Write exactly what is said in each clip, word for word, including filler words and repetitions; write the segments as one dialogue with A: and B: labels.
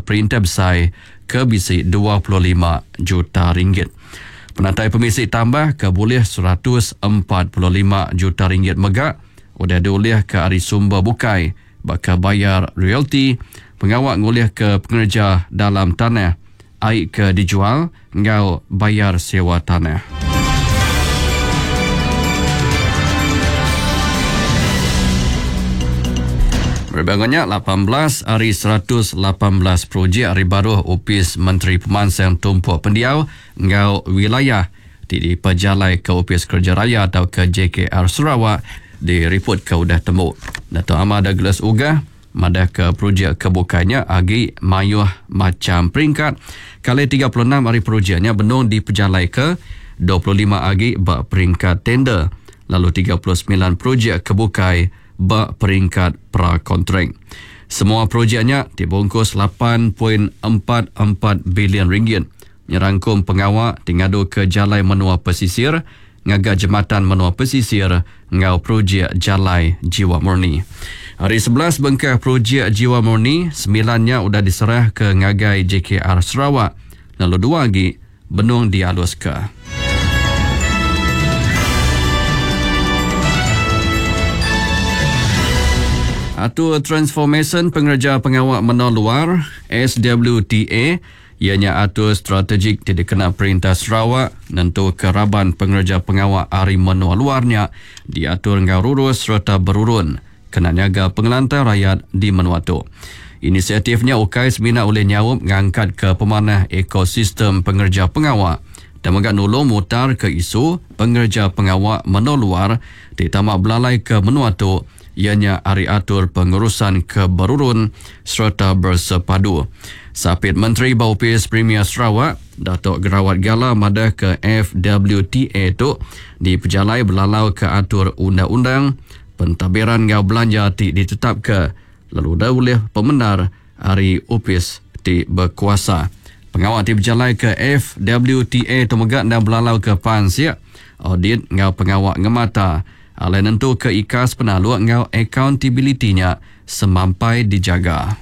A: perintah besar ke bisi dua puluh lima juta ringgit. Penatai pemisik tambah ke boleh seratus empat puluh lima juta ringgit megak, udah dioleh ke ari sumber bukai, bakal bayar royalty, pengawak ngoleh ke pengerja dalam tanah, air ke dijual, ngau bayar sewa tanah. Berbangunnya lapan belas hari seratus lapan belas projek hari baru Opis Menteri Pemansang Tumpuk Pendiau ngau wilayah di pejalai ke Opis Kerja Raya atau ke J K R Sarawak direport ke udah temu. Dato' Ahmad Douglas Ugah madah ke projek kebukanya agi mayuh macam peringkat kali tiga puluh enam hari projeknya benung di pejalai ke dua puluh lima agi bak peringkat tender, lalu tiga puluh sembilan projek kebukai bak peringkat pra-kontrak. Semua projeknya dibungkus lapan perpuluhan empat empat bilion ringgit. Nyerangkum pengawak tingadu ke Jalai Menua Pesisir, ngaga Jembatan Menua Pesisir, ngau projek Jalai Jiwa Murni. Hari sebelas bengkah projek Jiwa Murni, sembilannya sudah diserah ke ngagai J K R Sarawak, lalu dua lagi benung dialus ke. Atur Transformation Pengerja Pengawak Menua Luar S W T A ianya atur strategik dikena Perintah Sarawak nentu keraban pengerja pengawak ari menua luarnya diatur ngau rurus serta berurun kena niaga pengelantar rakyat di menua tu. Inisiatifnya ukai semina oleh nyawup ngangkat ke pemanah ekosistem pengerja pengawak dan megak nulung mutar ke isu pengerja pengawak menua luar ditamak belalai ke menua tu ianya ari atur pengurusan keberurun serta bersepadu. Sapit Menteri Baupis Premier Sarawak, Datuk Gerawat Gala madah ke F W T A tu di pejalai berlalau ke atur undang-undang pentadbiran ngau belanja ti ditetap ke lalu dah oleh pemenar hari Opis ti berkuasa. Pengawak ti berjalai ke F W T A tu megak dan berlalau ke Pan siap audit ngau pengawak ngemata alai nentu ke ikas penalu ngau accountability-nya semampai dijaga.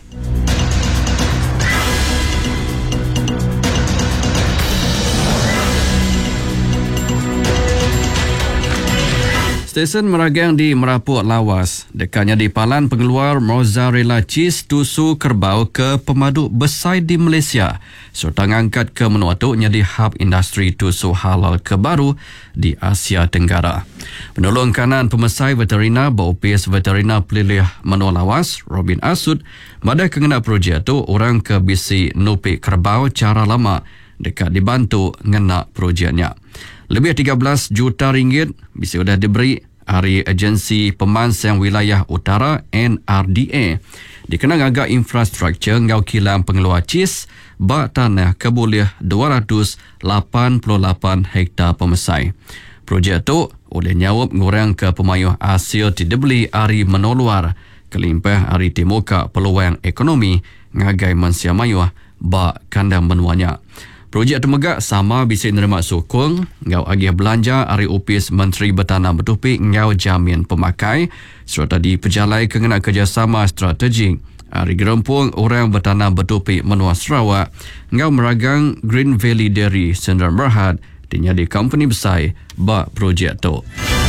A: Stesen meragang di Merapuk Lawas, dekatnya di Palan pengeluar mozzarella cheese tusu kerbau ke pemaduk besar di Malaysia serta ngangkat ke menua tu jadi hub industri tusu halal kebaru di Asia Tenggara. Penolong kanan pemesai veterina Baupis Veterina Pelilih Menua Lawas, Robin Asud, madah kengena projek tu orang ke bisi nupik kerbau cara lama dekat dibantu ngena projeknya. Lebih tiga belas juta ringgit bisa sudah diberi hari agensi pemansang wilayah utara N R D A dikenang agak infrastruktur ngau kilang pengeluar cheese bak tanah keboleh dua ratus lapan puluh lapan hektar pemesai. Projek tu oleh nyawup ngurang ke pemayuh hasil dibeli hari menua luar kelimpah hari timuka peluang ekonomi ngagai mansia mayuh bak kandang menuanya. Projek temegak sama bisa menerima sokong ngau agih belanja hari Opis Menteri Bertanah Bertopik ngau jamin pemakai serta di pejalai kengena kerjasama strategik hari gerempung orang bertanah bertopik menua Sarawak ngau meragang Green Valley Dairy Sdn Bhd dinyadi company besar bak projek tu.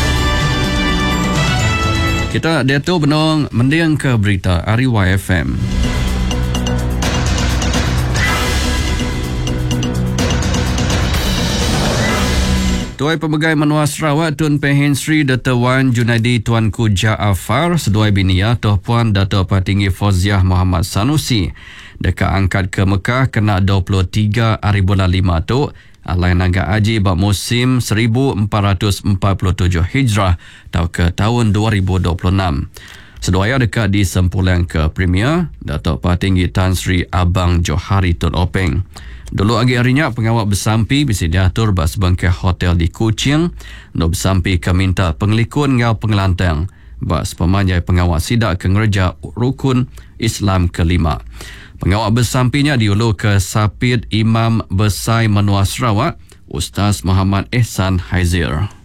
A: Kita dia tu benong mending ke berita hari Y F M. Tuai Pemegai Menua Sarawak Tun Pehin Sri Dato' Wan Junaidi Tuanku Jaafar seduai binia Tuan Puan Dato' Patinggi Fauziah Muhammad Sanusi dekat angkat ke Mekah kena dua puluh tiga hari bulan lima tu alai naga haji bak musim seribu empat ratus empat puluh tujuh Hijrah atau ke tahun dua ribu dua puluh enam. Seduaya dekat di sempulang ke Premier Dato' Patinggi Tan Sri Abang Johari Tun Openg. Dulu agi harinya pengawak bersampi bisa diatur bak sebangkai hotel di Kuching. Nuk bersampi ke minta pengelikun ngau pengelantang bak sepemanjai pengawak sidak ke ngerja rukun Islam kelima. Pengawak bersampinya diulu ke Sapid Imam Besar Menua Sarawak, Ustaz Muhammad Ehsan Haizir.